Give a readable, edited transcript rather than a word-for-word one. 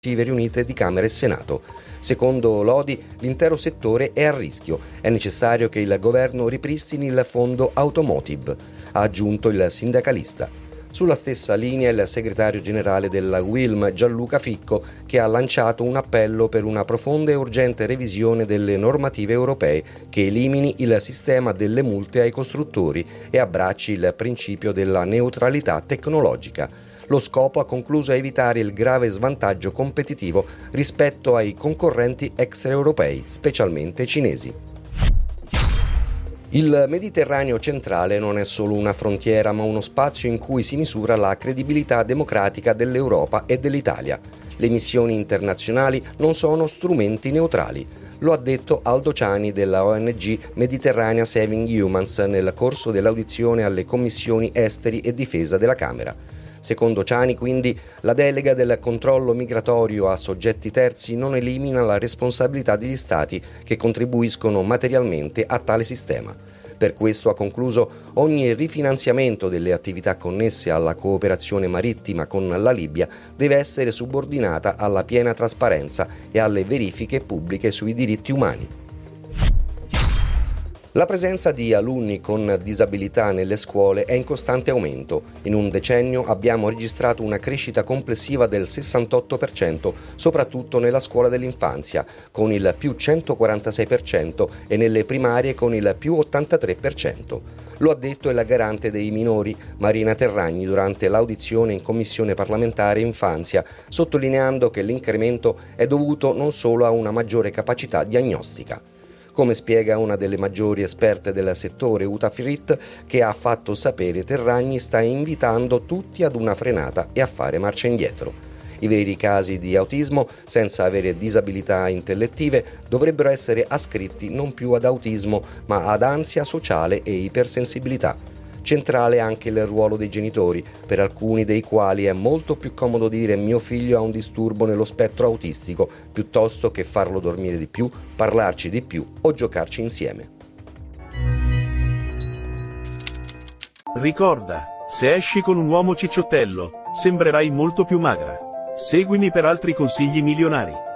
riunite di Camera e Senato. Secondo Lodi, l'intero settore è a rischio. È necessario che il governo ripristini il fondo automotive, ha aggiunto il sindacalista. Sulla stessa linea il segretario generale della UILM Gianluca Ficco, che ha lanciato un appello per una profonda e urgente revisione delle normative europee che elimini il sistema delle multe ai costruttori e abbracci il principio della neutralità tecnologica. Lo scopo, ha concluso, è evitare il grave svantaggio competitivo rispetto ai concorrenti extraeuropei, specialmente cinesi. Il Mediterraneo centrale non è solo una frontiera, ma uno spazio in cui si misura la credibilità democratica dell'Europa e dell'Italia. Le missioni internazionali non sono strumenti neutrali. Lo ha detto Aldo Ciani della ONG Mediterranea Saving Humans nel corso dell'audizione alle commissioni esteri e difesa della Camera. Secondo Ciani, quindi, la delega del controllo migratorio a soggetti terzi non elimina la responsabilità degli Stati che contribuiscono materialmente a tale sistema. Per questo, ha concluso, ogni rifinanziamento delle attività connesse alla cooperazione marittima con la Libia deve essere subordinata alla piena trasparenza e alle verifiche pubbliche sui diritti umani. La presenza di alunni con disabilità nelle scuole è in costante aumento. In un decennio abbiamo registrato una crescita complessiva del 68%, soprattutto nella scuola dell'infanzia, con il più 146% e nelle primarie con il più 83%. Lo ha detto la garante dei minori, Marina Terragni, durante l'audizione in Commissione parlamentare Infanzia, sottolineando che l'incremento è dovuto non solo a una maggiore capacità diagnostica. Come spiega una delle maggiori esperte del settore, Uta Fritt, che ha fatto sapere, Terragni sta invitando tutti ad una frenata e a fare marcia indietro. I veri casi di autismo, senza avere disabilità intellettive, dovrebbero essere ascritti non più ad autismo, ma ad ansia sociale e ipersensibilità. Centrale anche il ruolo dei genitori, per alcuni dei quali è molto più comodo dire mio figlio ha un disturbo nello spettro autistico, piuttosto che farlo dormire di più, parlarci di più o giocarci insieme. Ricorda, se esci con un uomo cicciottello, sembrerai molto più magra. Seguimi per altri consigli milionari.